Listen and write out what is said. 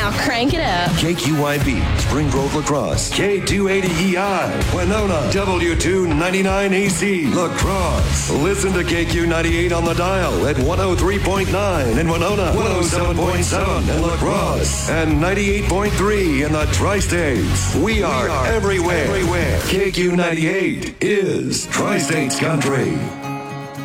Now crank it up. KQYB, Spring Grove Lacrosse, K280EI, Winona, W299AC, Lacrosse. Listen to KQ98 on the dial at 103.9 in Winona, 107.7 in Lacrosse, and 98.3 in the Tri-States. We are everywhere. KQ98 is Tri-States Country.